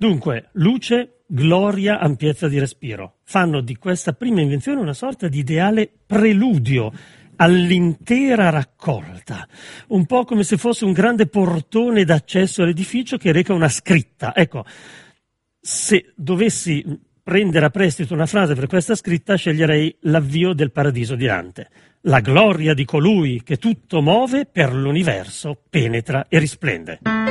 Dunque, luce, gloria, ampiezza di respiro fanno di questa prima invenzione una sorta di ideale preludio all'intera raccolta, un po' come se fosse un grande portone d'accesso all'edificio che reca una scritta. Ecco, se dovessi prendere a prestito una frase per questa scritta, sceglierei l'avvio del paradiso di Dante. La gloria di colui che tutto muove per l'universo penetra e risplende.